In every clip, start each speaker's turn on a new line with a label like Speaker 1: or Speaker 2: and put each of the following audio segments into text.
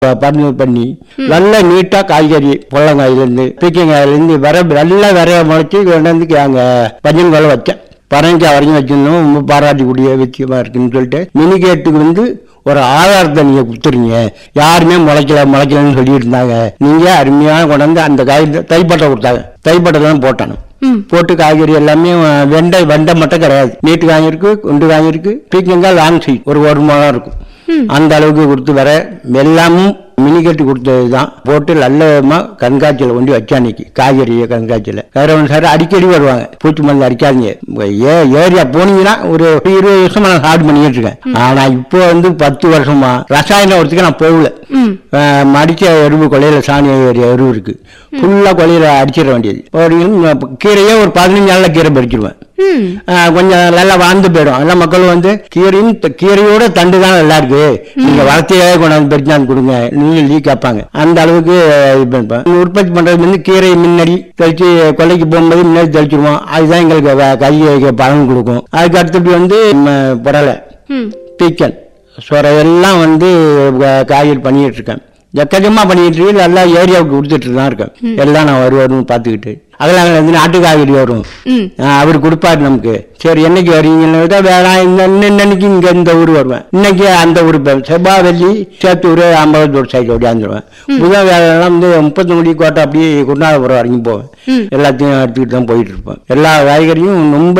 Speaker 1: பரிந்துரை பண்ணி நல்லா நீட்டா காய்கறி பொள்ளங்காயிலேருந்து பீக்கங்காயிலேருந்து நல்லா விரைய முளைச்சி கொண்டாந்து அங்கே பஞ்சன்கால வச்சேன். பரங்கிக்காய் வரைக்கும் வச்சிருந்தோம். ரொம்ப பாராட்டக்கூடிய விஷயமா இருக்குன்னு சொல்லிட்டு மினிகேட்டுக்கு ஒரு ஆதாரத்தை நீங்க கொடுத்துருங்க. யாருமே முளைக்கலன்னு சொல்லிட்டு இருந்தாங்க. நீங்க அருமையான கொண்டாந்து அந்த காய் தைப்பட்டை கொடுத்தாங்க. தைப்பட்டை தான் போட்டானு போட்டு காய்கறி எல்லாமே வெண்டை மட்டும் கிடையாது. நீட்டு காய்கறிக்கு குண்டு காய்கறிக்கு பீக்கங்காய் லாங் சைட் ஒரு முழம் இருக்கும். அந்த அளவுக்கு கொடுத்து வர எல்லாமும் மினிகேட்டு கொடுத்ததுதான் போட்டு நல்ல கண்காட்சியில கொண்டு வச்சா. அன்னைக்கு காய்கறிய கண்காட்சியில கதிரவன் சார் அடிக்கடி வருவாங்க. பூச்சி மருந்து அடிக்காதீங்க. ஏரியா போனீங்கன்னா ஒரு 20 வருஷமா நான் ஸ்டார்ட் பண்ணிட்டு இருக்கேன். ஆனா இப்போ 10 வருஷமா ரசாயன உரத்துக்கு நான் போகல. மடிச்ச எருவு கொலையில சாணி எருவு இருக்கு. ஃபுல்லா கொலையில அடிச்சிட வேண்டியது. கீரையே ஒரு 15 நாள்ல கீரை பறிச்சிருவேன். கொஞ்சம் நல்லா வாழ்ந்து போயிடும். எல்லாம் மக்கள் கீரையோட தண்டு தான் நல்லா இருக்கு, நீங்க வளர்த்தியே கொண்டாந்து பறிச்சாந்து கொடுங்க நீங்க கேட்பாங்க. அந்த அளவுக்கு உற்பத்தி பண்றது கீரை முன்னாடி தெளிச்சு கொல்லைக்கு போகும்போது முன்னாடி தெளிச்சிருவோம். அதுதான் எங்களுக்கு கை பலன் கொடுக்கும். அதுக்கு அடுத்தபடி புடலை, பீக்கன், சொரை எல்லாம் காய்கறி பண்ணிட்டு இருக்கேன். எக்கச்சமா பண்ணிட்டு இருக்கு. நல்லா ஏரியாவுக்கு கொடுத்துட்டு தான் இருக்கேன். எல்லாம் நான் வருவாருன்னு பார்த்துக்கிட்டு அதெல்லாம் நாட்டு காய்கறி வரும். அவர் கொடுப்பாரு நமக்கு. சரி என்னைக்கு வரீங்கன்னு வேணாம், இன்னைக்கு இங்க இந்த ஊர் வருவேன், இன்னைக்கு அந்த ஊர் செவ்வாய் வெள்ளி சேத்தூர் 50 சைடு ஓடியாந்துருவேன். புதன் வேலைலாம் 39 கோட்டை அப்படியே குருநாதபுரம் வரைக்கும் போவேன். எல்லாத்தையும் எடுத்துக்கிட்டு தான் போயிட்டு இருப்பேன். எல்லா காய்கறியும் ரொம்ப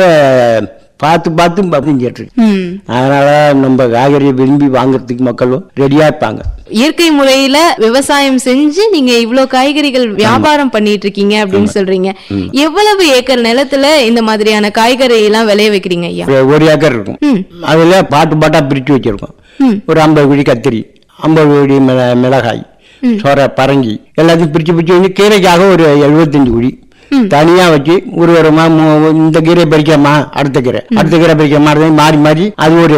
Speaker 1: பார்த்து செஞ்சிட்டு. அதனால நம்ம காய்கறியை விரும்பி வாங்குறதுக்கு மக்களும் ரெடியா இருப்பாங்க.
Speaker 2: இயற்கை முறையில விவசாயம் செஞ்சு நீங்க இவ்வளவு காய்கறிகள் வியாபாரம் பண்ணிட்டு இருக்கீங்க அப்படின்னு சொல்றீங்க. எவ்வளவு ஏக்கர் நிலத்துல இந்த மாதிரியான காய்கறி எல்லாம் விளைய வைக்கிறீங்க ஐயா?
Speaker 1: 1 ஏக்கர் இருக்கும். அதுல பாட்டா பிரிச்சு வச்சிருக்கோம். ஒரு 50 குழி கத்திரி, 50 குழி மிளகாய், சொரை, பரங்கி எல்லாத்தையும் பிரிச்சு வந்து கீரைக்காக ஒரு 75 குழி தனியா வச்சு ஒரு இந்த கீரை பறிக்காமா அடுத்த கீரை பறிக்காம மாறி அது ஒரு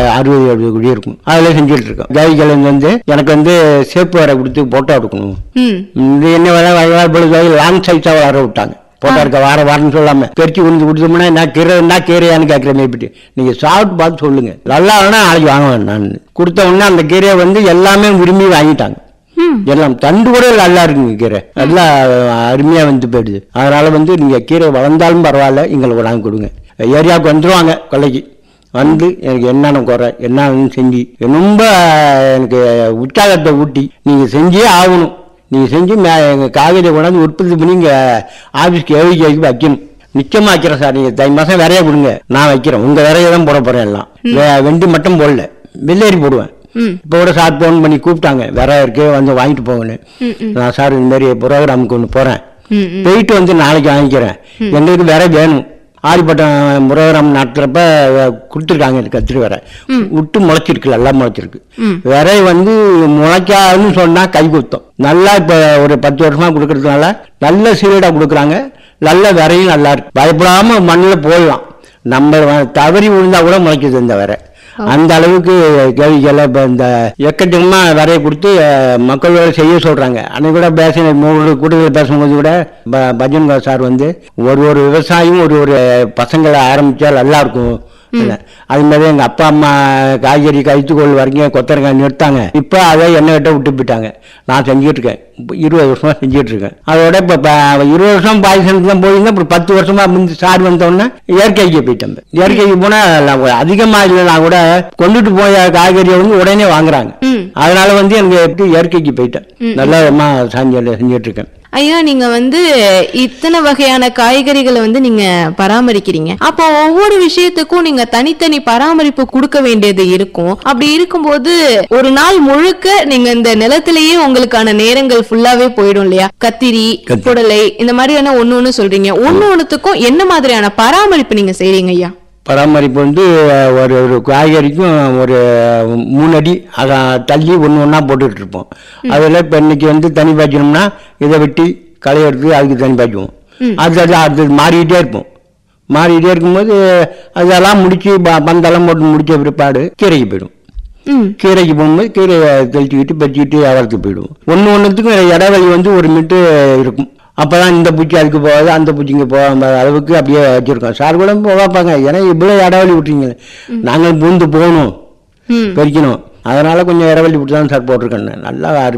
Speaker 1: 60-70 குழி இருக்கும். அதுல செஞ்சுட்டு இருக்கோம். காய்கள் எனக்கு சேப்பு வர கொடுத்து போட்டோ எடுக்கணும். இது என்ன வேலை லாங் சைஸா வளர விட்டாங்க. போட்டோ இருக்க வாரம்னு சொல்லாம பெருச்சு கொடுத்தோம்னா நான் கீரையான்னு கேட்கிற மாதிரி நீங்க சாப்பிட்டு பார்த்து சொல்லுங்க. நல்லா வேணா நாளைக்கு வாங்குவேன். நான் கொடுத்த உடனே அந்த கீரையை எல்லாமே விரும்பி வாங்கிட்டாங்க. எல்லாம் தண்டு கூட நல்லா இருக்குங்க. கீரை நல்லா அருமையா போயிடுது. அதனால நீங்க கீரை வளர்ந்தாலும் பரவாயில்ல, எங்களுக்கு வாங்கி கொடுங்க. ஏரியாவுக்கு வந்துருவாங்க கொல்லைக்கு எனக்கு என்னென்ன குறை என்னன்னு செஞ்சு ரொம்ப எனக்கு உற்சாகத்தை ஊட்டி நீங்க செஞ்சே ஆகணும். நீங்க செஞ்சு எங்க காய்கறியை கொண்டாந்து உற்பத்தி பண்ணி இங்க ஆபீஸ்க்கு ஏவிக்கு வைக்கணும். நிச்சயமா வைக்கிறேன் சார். நீங்க தை மாசம் விரைய கொடுங்க, நான் வைக்கிறேன். உங்க விரைய தான் போட போறேன். எல்லாம் வெண்டி மட்டும் போடல, வெள்ளேரி போடுவேன். இப்ப கூட சார் போன் பண்ணி கூப்பிட்டாங்க, வேற இருக்கு வாங்கிட்டு போங்கன்னு. நான் சார் இந்த மாதிரி புரோகிராமுக்கு ஒண்ணு போறேன், போயிட்டு நாளைக்கு வாங்கிக்கிறேன். எங்களுக்கு வேற வேணும். ஆதிப்பட்டம் புரோகிராம் நடத்துறப்ப கொடுத்துருக்காங்க. கத்திரி வேற விட்டு முளைச்சிருக்கு, நல்லா முளைச்சிருக்கு. வேற முளைக்காதுன்னு சொன்னா கை குத்தம். நல்லா இப்ப ஒரு 10 வருஷமா கொடுக்கறதுனால நல்ல சீடா கொடுக்குறாங்க. நல்ல விரையும் நல்லா இருக்கு. பயப்படாம மண்ணுல போடலாம். நம்ம தவறி விழுந்தா கூட முளைக்குது இந்த வேற. அந்த அளவுக்கு கேள்விகள் இப்ப இந்த எக்கச்சக்கமா வரைய கொடுத்து மக்களோட செய்ய சொல்றாங்க. அன்னைக்கு கூட கூட்டத்தில் பேசும்போது கூட பஜன் சார் ஒரு விவசாயம் ஒரு பசங்களை ஆரம்பிச்சா நல்லா இருக்கும். அது மாதிரி எங்க அப்பா அம்மா காய்கறி கைத்துக்கோள் வரைக்கும் கொத்தரங்காய் நிறுத்தாங்க. இப்ப அதை என்ன கிட்ட விட்டு போயிட்டாங்க. நான் செஞ்சுட்டு இருக்கேன். 20 வருஷமா செஞ்சுட்டு இருக்கேன். அதோட இப்ப 20 வருஷம் பாய்சனுக்கு தான் போயிருந்தேன். அப்புறம் 10 வருஷமா சார் வந்தோடனே இயற்கைக்கு போயிட்டேன். இயற்கைக்கு போனா அதிகமா இல்லைன்னா கூட கொண்டுட்டு போய காய்கறியை உடனே வாங்குறாங்க. அதனால எனக்கு இயற்கைக்கு போயிட்டேன். நல்லா செஞ்சுட்டு இருக்கேன்.
Speaker 2: ஐயா, நீங்க இத்தனை வகையான காய்கறிகளை நீங்க பராமரிக்கிறீங்க. அப்போ ஒவ்வொரு விஷயத்துக்கும் நீங்க தனித்தனி பராமரிப்பு கொடுக்க வேண்டியது இருக்கும். அப்படி இருக்கும்போது ஒரு நாள் முழுக்க நீங்க இந்த நிலத்திலேயே உங்களுக்கான நேரங்கள் ஃபுல்லாவே போயிடும் இல்லையா? கத்திரி, புடலை இந்த மாதிரியான ஒண்ணு சொல்றீங்க. ஒண்ணுத்துக்கும் என்ன மாதிரியான பராமரிப்பு நீங்க செய்றீங்க ஐயா?
Speaker 1: பராமரிப்பு ஒரு காய்கறிக்கும் ஒரு 3 அடி தள்ளி ஒன்னா போட்டுட்டு இருப்போம். அதுல இப்ப இன்னைக்கு தனி பாய்ச்சணும்னா இதை வெட்டி களை எடுத்து அதுக்கு தனி பாய்ச்சுவோம். அது மாறிக்கிட்டே இருப்போம். மாறிக்கிட்டே இருக்கும்போது அதெல்லாம் முடிச்சு பந்தெல்லாம் போட்டு முடிச்ச பிற்பாடு கீரைக்கு போயிடும். கீரைக்கு போகும்போது கீரையை தெளிச்சுக்கிட்டு பறிச்சுக்கிட்டு வளர்த்து போயிடுவோம். ஒன்னுத்துக்கும் இடைவெளி 1 மீட்டர் இருக்கும். அப்பதான் இந்த பூச்சி அதுக்கு போகாது, அந்த பூச்சிங்க போகாம அளவுக்கு அப்படியே வச்சிருக்கோம். சார் கூட பார்ப்பாங்க, ஏன்னா இவ்வளவு இடைவெளி விட்டுறீங்க, நாங்கள் பூந்து போகணும், பறிக்கணும். அதனால கொஞ்சம் இடவெளி விட்டு தான் சார் போட்டிருக்கேன். நல்லா